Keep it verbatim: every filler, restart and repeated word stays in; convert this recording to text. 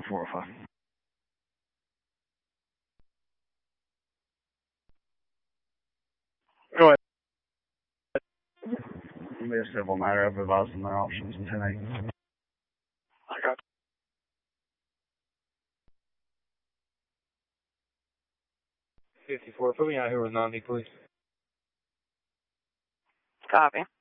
four oh five. Go ahead. It'll be a civil matter. I've advised them their options in ten eight. I got fifty-four. Put me out here with ninety, please. Copy.